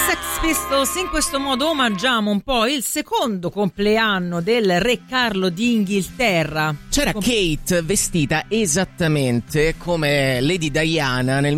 Sex Pistols. In questo modo omaggiamo un po' il secondo compleanno del re Carlo d'Inghilterra. C'era Kate vestita esattamente come Lady Diana nel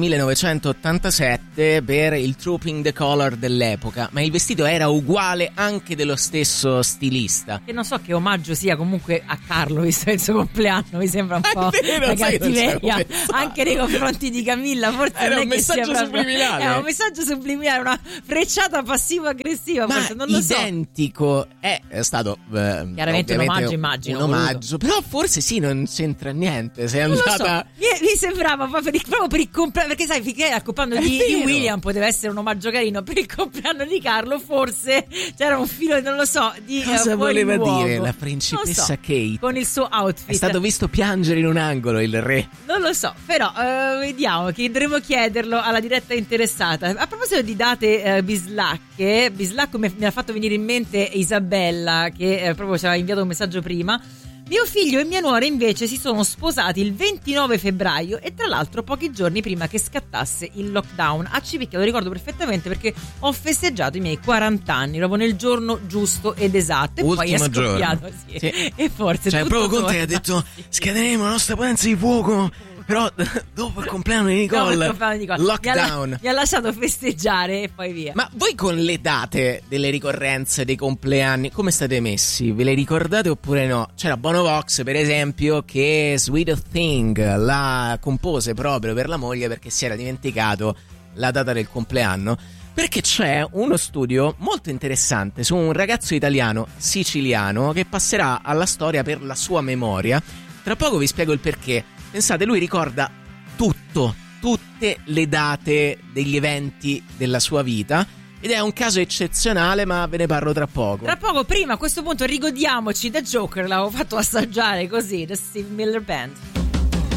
1987 per il Trooping the Color dell'epoca, ma il vestito era uguale anche dello stesso stilista. Che non so che omaggio sia comunque a Carlo, visto il suo compleanno, mi sembra un po' una cattiveria anche nei confronti di Camilla. Forse era non è un che messaggio sia proprio, subliminale. È un messaggio subliminale, una frecciata passivo-aggressiva. Ma forse, non lo identico so. È stato chiaramente un omaggio, immagino. Un omaggio, però forse sì, non c'entra niente. Sei non andata. Lo so. Mi sembrava proprio per il compleanno, perché sai, finché al compleanno di William poteva essere un omaggio carino, per il compleanno di Carlo forse c'era un filo, non lo so, di cosa voleva luogo. Dire la principessa Kate con il suo outfit? È stato visto piangere in un angolo il re. Non lo so, però vediamo, che dovremo chiederlo alla diretta interessata. A proposito di date bislacche, mi ha fatto venire in mente Isabella, che proprio ci aveva inviato un messaggio prima. Mio figlio e mia nuora invece si sono sposati il 29 febbraio e tra l'altro pochi giorni prima che scattasse il lockdown a Civicchia. Lo ricordo perfettamente perché ho festeggiato i miei 40 anni proprio nel giorno giusto ed esatto, e ultimo poi è scoppiato sì. E forse cioè tutto proprio Conte ha detto scateneremo la nostra potenza di fuoco, però dopo il compleanno di Nicole, lockdown, mi ha lasciato festeggiare e poi via. Ma voi con le date delle ricorrenze dei compleanni come state messi? Ve le ricordate oppure no? C'era Bono Vox per esempio che Sweet Thing la compose proprio per la moglie perché si era dimenticato la data del compleanno, perché c'è uno studio molto interessante su un ragazzo italiano siciliano che passerà alla storia per la sua memoria. Tra poco vi spiego il perché. Pensate, lui ricorda tutte le date degli eventi della sua vita ed è un caso eccezionale, ma ve ne parlo tra poco. Tra poco, prima a questo punto rigodiamoci The Joker, l'avevo fatto assaggiare così, The Steve Miller Band.